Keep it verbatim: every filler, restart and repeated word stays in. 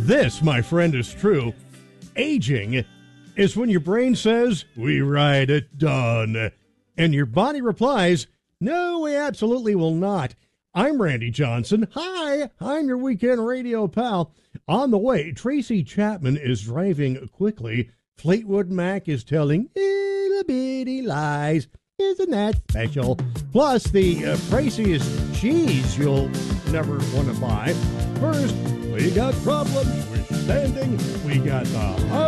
This, my friend, is true. Aging is when your brain says, we ride it, done. And your body replies, no, we absolutely will not. I'm Randy Johnson. Hi, I'm your weekend radio pal. On the way, Tracy Chapman is driving quickly. Fleetwood Mac is telling itty bitty lies. Isn't that special? Plus, the uh, priciest cheese you'll never want to buy. First, we got problems. We're standing. We got the